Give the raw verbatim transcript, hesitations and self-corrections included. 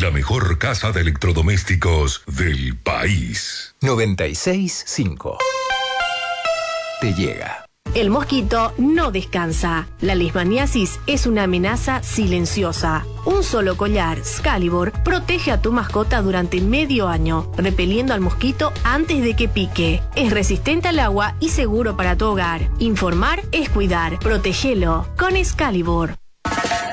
la mejor casa de electrodomésticos del país. noventa y seis punto cinco. Te llega. El mosquito no descansa. La leishmaniasis es una amenaza silenciosa. Un solo collar, Excalibur, protege a tu mascota durante medio año, repeliendo al mosquito antes de que pique. Es resistente al agua y seguro para tu hogar. Informar es cuidar. Protégelo con Excalibur.